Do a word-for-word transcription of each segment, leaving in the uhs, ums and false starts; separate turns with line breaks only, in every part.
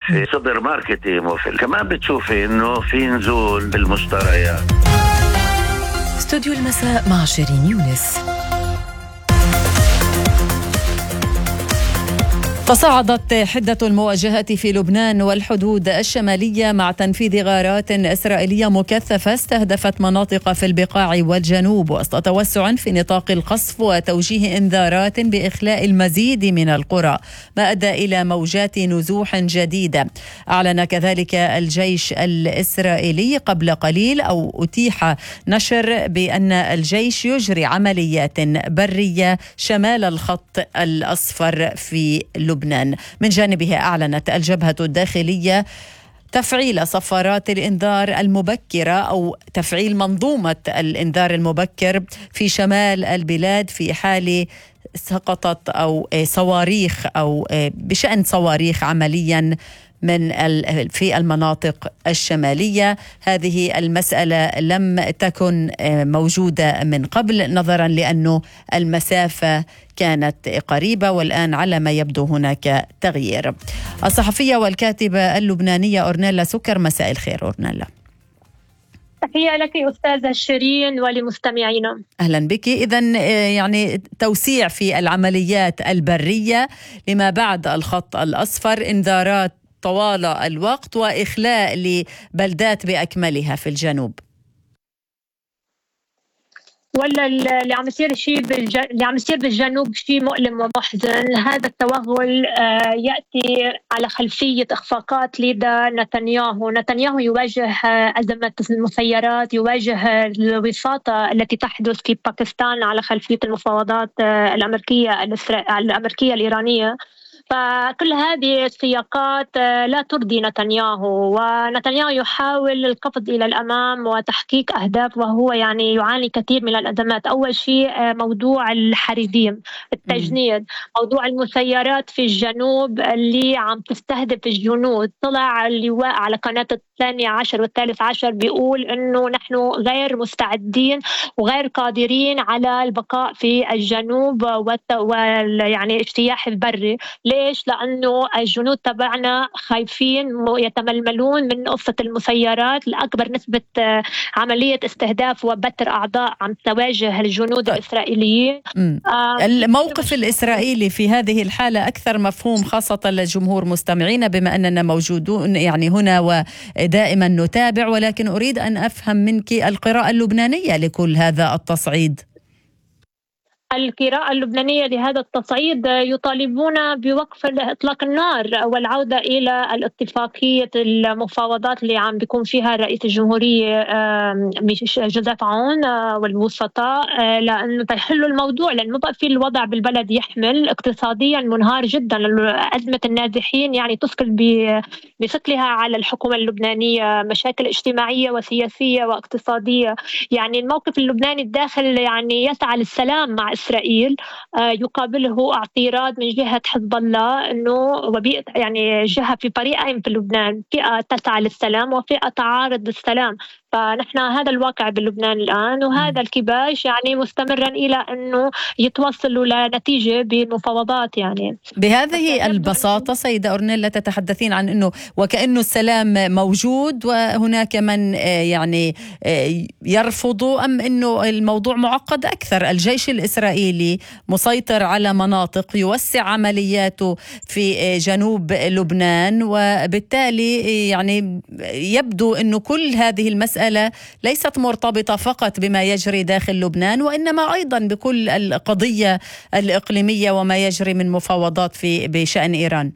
في سوبر ماركت موفل. كمان بتشوفي انه في نزول بالمشتريات.
استوديو المساء مع شيرين يونس. تصاعدت حدة المواجهات في لبنان والحدود الشمالية مع تنفيذ غارات إسرائيلية مكثفة استهدفت مناطق في البقاع والجنوب وسط توسع في نطاق القصف وتوجيه إنذارات بإخلاء المزيد من القرى، ما أدى إلى موجات نزوح جديدة. أعلن كذلك الجيش الإسرائيلي قبل قليل أو أتيح نشر بأن الجيش يجري عمليات برية شمال الخط الأصفر في لبنان. من جانبها أعلنت الجبهة الداخلية تفعيل صفارات الإنذار المبكرة أو تفعيل منظومة الإنذار المبكر في شمال البلاد في حال سقطت أو صواريخ أو بشأن صواريخ عمليا من في المناطق الشمالية. هذه المسألة لم تكن موجودة من قبل نظرا لأنه المسافة كانت قريبة، والآن على ما يبدو هناك تغيير. الصحفية والكاتبة اللبنانية أورنيلا سكر، مساء الخير أورنيلا.
تحية لك أستاذة شيرين ولمستمعينا.
أهلا بك. إذن يعني توسيع في العمليات البرية لما بعد الخط الأصفر، إنذارات طوال الوقت وإخلاء لبلدات بأكملها في الجنوب.
ولا اللي عم يصير شيء بالج... اللي عم يصير بالجنوب شيء مؤلم ومحزن. هذا التوغل آه يأتي على خلفية إخفاقات لدى نتنياهو. نتنياهو يواجه آه أزمة المسيرات، يواجه الوساطة التي تحدث في باكستان على خلفية المفاوضات آه الأمريكية الإسرا... الأمريكية الإيرانية. فكل هذه السياقات لا ترضي نتنياهو، ونتنياهو يحاول القفز إلى الأمام وتحقيق أهداف، وهو يعني يعاني كثير من الأزمات. أول شيء موضوع الحريديم، التجنيد، موضوع المسيرات في الجنوب اللي عم تستهدف الجنود. طلع اللواء على قناة الثاني عشر والثالث عشر بيقول إنه نحن غير مستعدين وغير قادرين على البقاء في الجنوب ويعني الاجتياح البري. ليش؟ لأنه الجنود تبعنا خايفين يتململون من قصة المسيرات، لأكبر نسبة عملية استهداف وبتر أعضاء عم تواجه الجنود الإسرائيليين.
آه الموقف الإسرائيلي في هذه الحالة أكثر مفهوم خاصة للجمهور مستمعين، بما أننا موجودون يعني هنا ودائما نتابع، ولكن أريد أن أفهم منك القراءة اللبنانية لكل هذا التصعيد.
القراءة اللبنانية لهذا التصعيد يطالبون بوقف إطلاق النار والعودة إلى الاتفاقية المفاوضات اللي عم بيكون فيها رئيس الجمهورية جوزيف عون والوسطاء، لأنه تحلوا الموضوع، لأنه بقى في الوضع بالبلد يحمل. اقتصاديا منهار جدا، أزمة النازحين يعني تثقل بثقلها على الحكومة اللبنانية، مشاكل اجتماعية وسياسية واقتصادية. يعني الموقف اللبناني الداخل يعني يسعى للسلام مع إسرائيل، يقابله اعتراض من جهة حزب الله إنه وبيئة يعني جهة في فريقين في لبنان، فئة تسعى للسلام وفئة تعارض السلام. فنحن هذا الواقع بلبنان الآن، وهذا الكباش يعني مستمرا إلى أنه يتوصلوا لنتيجة بالمفاوضات. يعني
بهذه البساطة سيدة أورنيلا تتحدثين عن أنه وكأنه السلام موجود وهناك من يعني يرفض، أم أنه الموضوع معقد أكثر؟ الجيش الإسرائيلي مسيطر على مناطق، يوسع عملياته في جنوب لبنان، وبالتالي يعني يبدو أنه كل هذه المسألة ليست مرتبطة فقط بما يجري داخل لبنان، وإنما أيضا بكل القضية الإقليمية وما يجري من مفاوضات في بشأن إيران.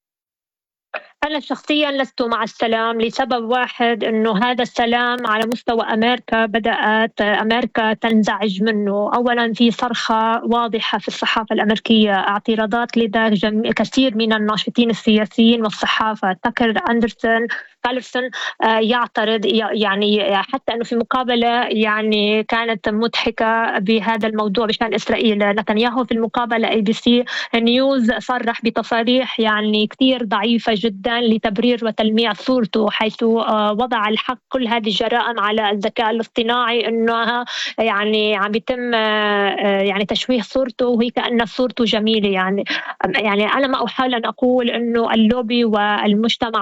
أنا شخصيا لست مع السلام لسبب واحد، أنه هذا السلام على مستوى أمريكا بدأت أمريكا تنزعج منه. أولا في صرخة واضحة في الصحافة الأمريكية، اعتراضات لدى كثير من الناشطين السياسيين والصحافة. تاكر أندرسون كارلسون يعترض، يعني حتى أنه في مقابلة يعني كانت مضحكة بهذا الموضوع بشأن إسرائيل. نتنياهو في المقابلة اي بي سي نيوز صرح بتصاريح يعني كثير ضعيفة جدا لتبرير وتلميع صورته، حيث وضع الحق كل هذه الجرائم على الذكاء الاصطناعي، أنها يعني عم يتم يعني تشويه صورته وهي كأن صورته جميلة. يعني يعني أنا ما أحاول أن أقول أنه اللوبي والمجتمع